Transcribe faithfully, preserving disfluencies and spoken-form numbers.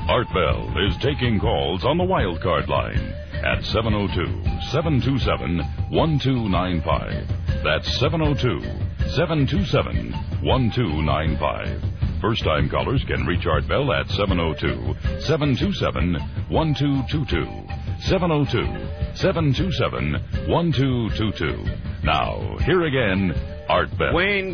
Art Bell is taking calls on the wild card line at seven oh two, seven two seven, one two nine five. That's seven oh two, seven two seven, one two nine five. First-time callers can reach Art Bell at seven oh two, seven two seven, one two two two. seven oh two, seven two seven, one two two two. Now, here again, Art Bell. Wayne